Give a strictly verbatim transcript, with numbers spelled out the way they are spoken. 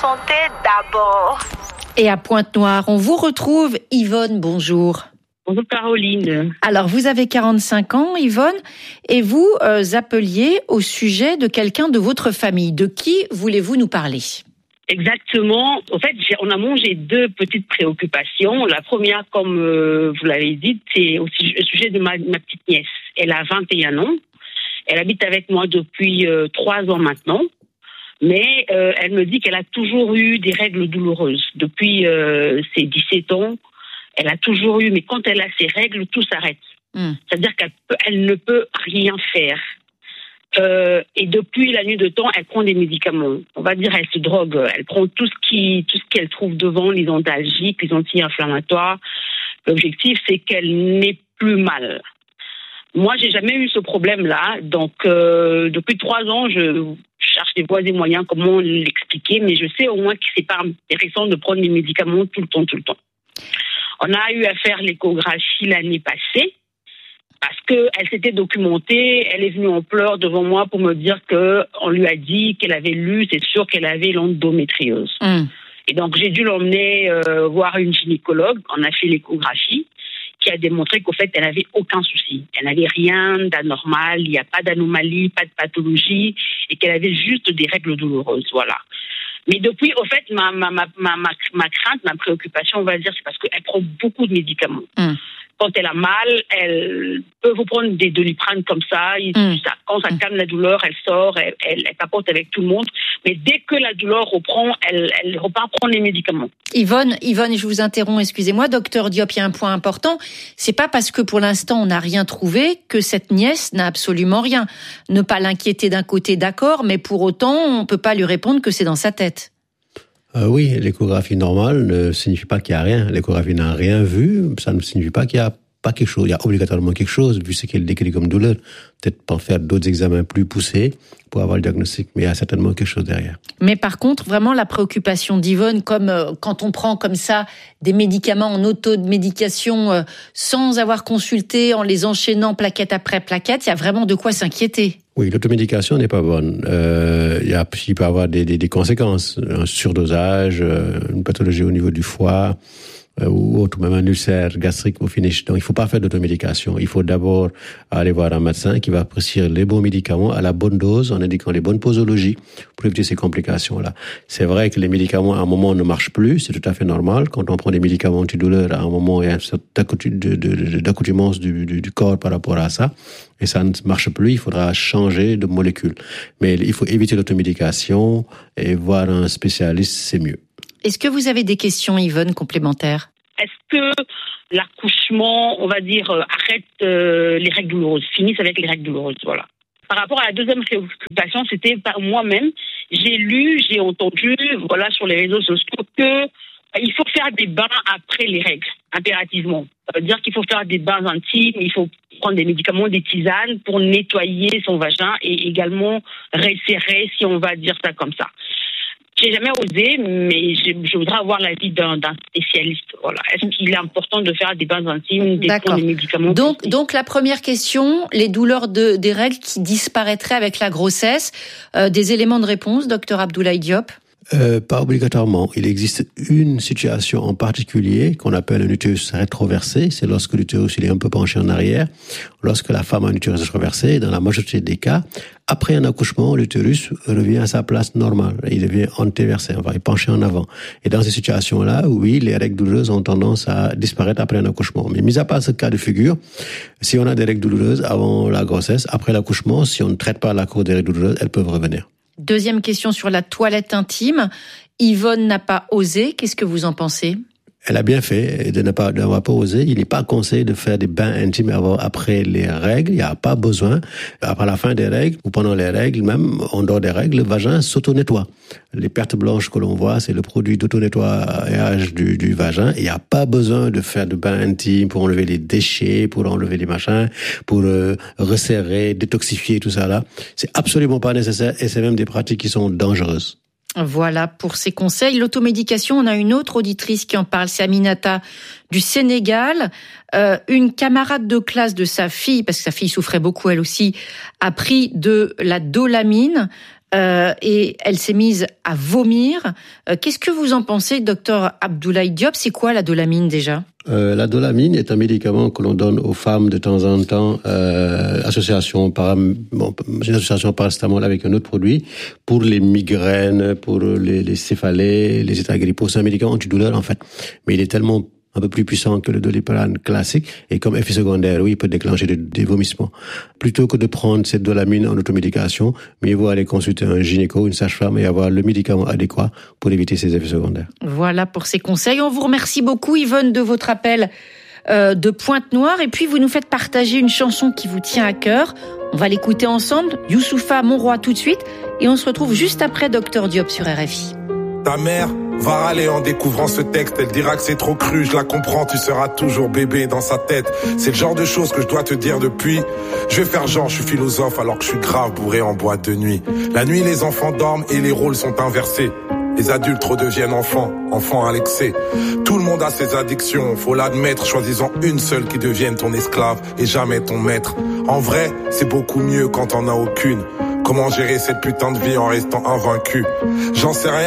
santé d'abord. Et à Pointe-Noire, on vous retrouve. Yvonne, bonjour. Bonjour Caroline. Alors, vous avez quarante-cinq ans, Yvonne, et vous euh, appeliez au sujet de quelqu'un de votre famille. De qui voulez-vous nous parler ? Exactement. En fait, j'ai, on a mangé deux petites préoccupations. La première, comme euh, vous l'avez dit, c'est au sujet, au sujet de ma, ma petite nièce. Elle a vingt et un ans. Elle habite avec moi depuis euh, trois ans maintenant. Mais euh, elle me dit qu'elle a toujours eu des règles douloureuses. Depuis euh, ses dix-sept ans, elle a toujours eu, mais quand elle a ses règles, tout s'arrête. Mmh. C'est-à-dire qu'elle peut, elle ne peut rien faire. Euh, et depuis la nuit de temps, elle prend des médicaments. On va dire, elle se drogue. Elle prend tout ce qui, tout ce qu'elle trouve devant, les antalgiques, les anti-inflammatoires. L'objectif, c'est qu'elle n'ait plus mal. Moi, j'ai jamais eu ce problème-là. Donc, euh, depuis trois ans, je cherche des voies et moyens, comment l'expliquer. Mais je sais au moins que c'est pas intéressant de prendre des médicaments tout le temps, tout le temps. On a eu à faire l'échographie l'année passée parce qu'elle s'était documentée. Elle est venue en pleurs devant moi pour me dire qu'on lui a dit qu'elle avait lu, c'est sûr qu'elle avait l'endométriose. Mmh. Et donc, j'ai dû l'emmener euh, voir une gynécologue. On a fait l'échographie qui a démontré qu'au fait, elle n'avait aucun souci. Elle n'avait rien d'anormal, il n'y a pas d'anomalie, pas de pathologie, et qu'elle avait juste des règles douloureuses, voilà. Mais depuis, au fait, ma, ma, ma, ma, ma crainte, ma préoccupation, on va dire, c'est parce qu'elle prend beaucoup de médicaments. Mmh. Quand elle a mal, elle peut vous prendre des Doliprane comme ça. Mmh. ça quand ça calme la douleur, elle sort, elle, elle, elle papote avec tout le monde. Mais dès que la douleur reprend, elle, elle repart prendre les médicaments. Yvonne, Yvonne, je vous interromps, excusez-moi. Docteur Diop, il y a un point important. C'est pas parce que pour l'instant on n'a rien trouvé que cette nièce n'a absolument rien. Ne pas l'inquiéter d'un côté, d'accord, mais pour autant, on peut pas lui répondre que c'est dans sa tête. Euh, oui, l'échographie normale ne signifie pas qu'il y a rien. L'échographie n'a rien vu, ça ne signifie pas qu'il y a pas quelque chose. Il y a obligatoirement quelque chose, vu ce qu'elle décrit comme douleur. Peut-être pas faire d'autres examens plus poussés pour avoir le diagnostic, mais il y a certainement quelque chose derrière. Mais par contre, vraiment la préoccupation d'Yvonne, comme euh, quand on prend comme ça des médicaments en auto-médication euh, sans avoir consulté, en les enchaînant plaquette après plaquette, il y a vraiment de quoi s'inquiéter. Oui, l'automédication n'est pas bonne. Euh, il, y a, il peut y avoir des, des, des conséquences, un surdosage, euh, une pathologie au niveau du foie, euh, ou autre, même un ulcère gastrique au finish. Donc, il ne faut pas faire d'automédication. Il faut d'abord aller voir un médecin qui va prescrire les bons médicaments à la bonne dose, en indiquant les bonnes posologies pour éviter ces complications-là. C'est vrai que les médicaments, à un moment, ne marchent plus. C'est tout à fait normal. Quand on prend des médicaments antidouleurs, à un moment, il y a une certaine d'accoutumance du, du, du corps par rapport à ça. Et ça ne marche plus, il faudra changer de molécule. Mais il faut éviter l'automédication et voir un spécialiste, c'est mieux. Est-ce que vous avez des questions, Yvonne, complémentaires ? Est-ce que l'accouchement, on va dire, euh, arrête euh, les règles douloureuses, finisse avec les règles douloureuses, voilà. Par rapport à la deuxième préoccupation, c'était par moi-même. J'ai lu, j'ai entendu, voilà, sur les réseaux sociaux que il faut faire des bains après les règles, impérativement. Ça veut dire qu'il faut faire des bains intimes, il faut prendre des médicaments, des tisanes pour nettoyer son vagin et également resserrer, si on va dire ça comme ça. J'ai jamais osé, mais je, je voudrais avoir l'avis d'un, d'un spécialiste. Voilà. Est-ce qu'il est important de faire des bains intimes, des, des médicaments ? Donc, donc la première question, les douleurs de, des règles qui disparaîtraient avec la grossesse, euh, des éléments de réponse, docteur Abdoulaye Diop ? Euh, pas obligatoirement. Il existe une situation en particulier qu'on appelle un utérus rétroversé. C'est lorsque l'utérus il est un peu penché en arrière. Lorsque la femme a un utérus rétroversé, dans la majorité des cas, après un accouchement, l'utérus revient à sa place normale. Il devient antéversé, enfin, il est penché en avant. Et dans ces situations-là, oui, les règles douloureuses ont tendance à disparaître après un accouchement. Mais mis à part ce cas de figure, si on a des règles douloureuses avant la grossesse, après l'accouchement, si on ne traite pas la cause des règles douloureuses, elles peuvent revenir. Deuxième question sur la toilette intime. Yvonne n'a pas osé. Qu'est-ce que vous en pensez ? Elle a bien fait de ne pas d'avoir pas osé. Il n'est pas conseillé de faire des bains intimes avant, après les règles. Il n'y a pas besoin. Après la fin des règles ou pendant les règles, même en dehors des règles, le vagin s'auto-nettoie. Les pertes blanches que l'on voit, c'est le produit d'auto-nettoyage du, du vagin. Il n'y a pas besoin de faire de bains intimes pour enlever les déchets, pour enlever les machins, pour euh, resserrer, détoxifier tout ça là. C'est absolument pas nécessaire et c'est même des pratiques qui sont dangereuses. Voilà pour ces conseils. L'automédication, on a une autre auditrice qui en parle, c'est Aminata du Sénégal. Euh, une camarade de classe de sa fille, parce que sa fille souffrait beaucoup elle aussi, a pris de la dolamine. euh, et elle s'est mise à vomir. Euh, qu'est-ce que vous en pensez, docteur Abdoulaye Diop? C'est quoi la dolamine déjà? Euh, la dolamine est un médicament que l'on donne aux femmes de temps en temps, euh, association par, bon, une association paracétamol avec un autre produit, pour les migraines, pour les, les céphalées, les états grippaux. C'est un médicament antidouleur en fait, mais il est tellement un peu plus puissant que le doliprane classique, et comme effet secondaire, oui, il peut déclencher des, des vomissements. Plutôt que de prendre cette dolamine en automédication, mieux vaut aller consulter un gynéco, une sage-femme, et avoir le médicament adéquat pour éviter ces effets secondaires. Voilà pour ces conseils. On vous remercie beaucoup, Yvonne, de votre appel euh, de Pointe-Noire, et puis vous nous faites partager une chanson qui vous tient à cœur. On va l'écouter ensemble, Youssoupha, Mon Roi, tout de suite, et on se retrouve juste après Docteur Diop sur R F I. Ta mère va râler en découvrant ce texte. Elle dira que c'est trop cru, je la comprends, tu seras toujours bébé dans sa tête. C'est le genre de choses que je dois te dire depuis. Je vais faire genre, je suis philosophe alors que je suis grave bourré en boîte de nuit. La nuit, les enfants dorment et les rôles sont inversés. Les adultes redeviennent enfants, enfants à l'excès. Tout le monde a ses addictions, faut l'admettre, choisissant une seule qui devienne ton esclave et jamais ton maître. En vrai, c'est beaucoup mieux quand t'en as aucune. Comment gérer cette putain de vie en restant invaincu? J'en sais rien.